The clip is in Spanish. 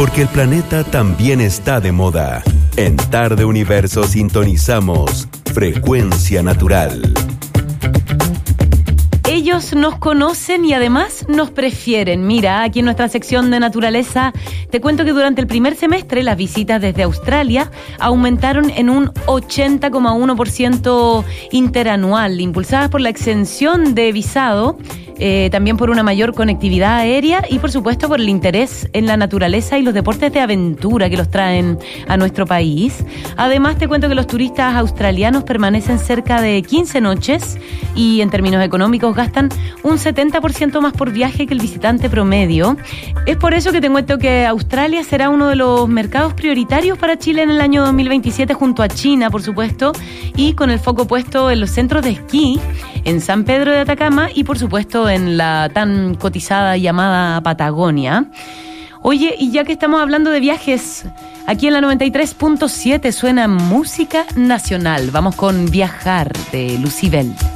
Porque el planeta también está de moda. En Tarde Universo sintonizamos Frecuencia Natural. Ellos nos conocen y además nos prefieren. Mira, aquí en nuestra sección de naturaleza te cuento que durante el primer semestre las visitas desde Australia aumentaron en un 80,1% interanual, impulsadas por la exención de visado, también por una mayor conectividad aérea y por supuesto por el interés en la naturaleza y los deportes de aventura que los traen a nuestro país. Además te cuento que los turistas australianos permanecen cerca de 15 noches y en términos económicos gastan un 70% más por viaje que el visitante promedio. Es por eso que te cuento que Australia será uno de los mercados prioritarios para Chile en el año 2027 junto a China, por supuesto, y con el foco puesto en los centros de esquí, en San Pedro de Atacama y por supuesto en la tan cotizada llamada Patagonia. Oye, y ya que estamos hablando de viajes, aquí en la 93.7 suena música nacional. Vamos con Viajar de Lucibel.